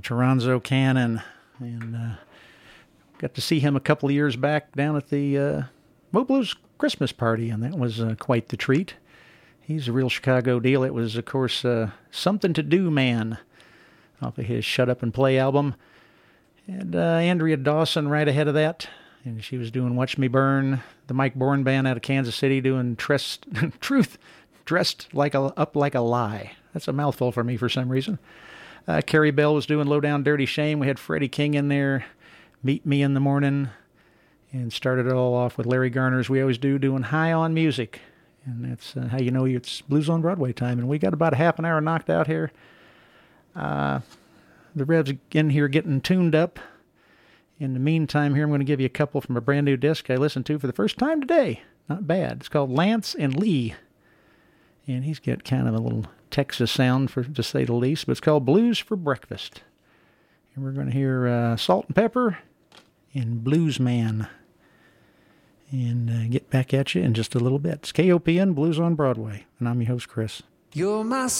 Toronzo Cannon, and got to see him a couple of years back down at the Mo Blues Christmas party, and that was quite the treat. He's a real Chicago deal. It was, of course, Something to Do Man off of his Shut Up and Play album. And Andrea Dawson right ahead of that, and she was doing Watch Me Burn. The Mike Bourne Band out of Kansas City doing Truth Dressed Up Like a Lie. That's a mouthful for me for some reason. Carrie Bell was doing Low Down Dirty Shame. We had Freddie King in there, Meet Me in the Morning, and started it all off with Larry Garner's We Always Do, doing High on Music. And that's how you know it's Blues on Broadway time. And we got about a half an hour knocked out here. The Rev's in here getting tuned up. In the meantime here, I'm going to give you a couple from a brand new disc I listened to for the first time today. Not bad. It's called Lance and Lee. And he's got kind of a little Texas sound, to say the least. But it's called Blues for Breakfast. And we're going to hear Salt and Pepper and Blues Man. And get back at you in just a little bit. It's KOPN Blues on Broadway. And I'm your host, Chris. You're my